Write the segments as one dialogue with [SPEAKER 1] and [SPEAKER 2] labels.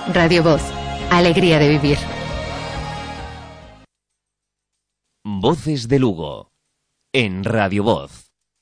[SPEAKER 1] Radio Voz, alegría de vivir.
[SPEAKER 2] Voces de Lugo, en Radio Voz.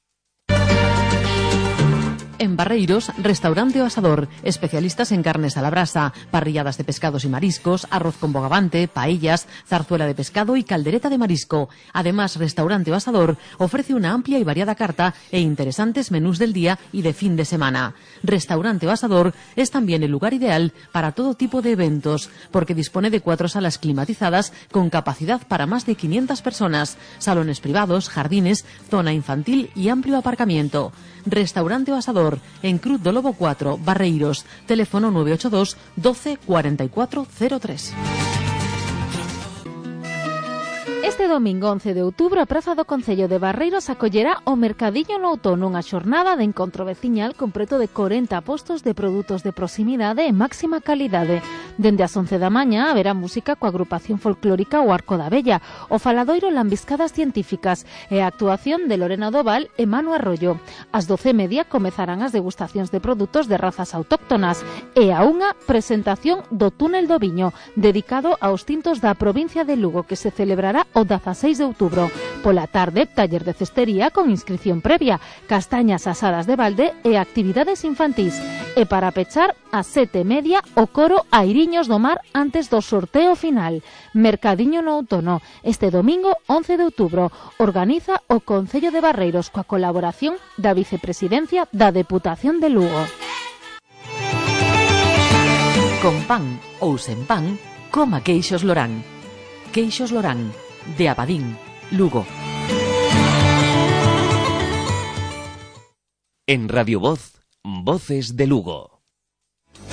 [SPEAKER 3] En Barreiros, Restaurante O Asador, especialistas en carnes a la brasa, parrilladas de pescados y mariscos, arroz con bogavante, paellas, zarzuela de pescado y caldereta de marisco. Además, Restaurante O Asador ofrece una amplia y variada carta e interesantes menús del día y de fin de semana. Restaurante O Asador es también el lugar ideal para todo tipo de eventos, porque dispone de 4 salas climatizadas con capacidad para más de 500 personas, salones privados, jardines, zona infantil y amplio aparcamiento. Restaurante O Asador, en Cruz do Lobo 4, Barreiros. Teléfono 982 12 44 03.
[SPEAKER 4] Este domingo 11 de outubro a Praza do Concello de Barreiros acollerá o Mercadiño no Outono, unha xornada de encontro veciñal con preto de 40 postos de produtos de proximidade e máxima calidade. Dende as 11 da mañá haberá música coa agrupación folclórica O Arco da Vella, o faladoiro Lambiscadas Científicas e a actuación de Lorena Doval e Manu Arroyo. Ás 12:30 comezarán as degustacións de produtos de razas autóctonas e a unha presentación do Túnel do Viño, dedicado aos tintos da provincia de Lugo, que se celebrará o 16 de outubro. Pola tarde, taller de cestería con inscripción previa, castañas asadas de balde e actividades infantís. E para pechar, ás 7:30, o coro Airiños do Mar antes do sorteo final. Mercadiño no Outono, este domingo 11 de outubro. Organiza o Concello de Barreiros coa colaboración da Vicepresidencia da Deputación de Lugo.
[SPEAKER 3] Con pan ou sen pan, coma Queixos Lorán. Queixos Lorán, de Abadín, Lugo.
[SPEAKER 2] En Radio Voz, Voces de Lugo.